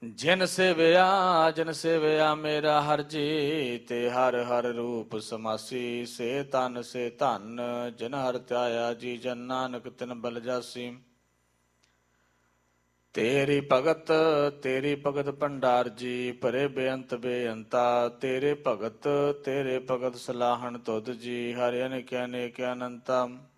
ਜਿਨ ਸੇਵਿਆ ਮੇਰਾ ਹਰ ਜੀ, ਤੇ ਹਰ ਹਰ ਰੂਪ ਸਮਾਸੀ। ਸੇ ਧਨ ਜਿਨ ਹਰ ਧਿਆਇਆ, ਜੀ ਜਨ ਨਾਨਕ ਤਿਨ ਬਲ ਜਾਸੀ। ਤੇਰੀ ਭਗਤ ਭੰਡਾਰ ਜੀ, ਭਰੇ ਬੇਅੰਤ ਬੇਅੰਤਾ। ਤੇਰੇ ਭਗਤ ਸਲਾਹਣ ਤੁਧ ਜੀ, ਹਰਿ ਅਨੇਕ ਅਨੇਕ ਅਨੰਤਾ।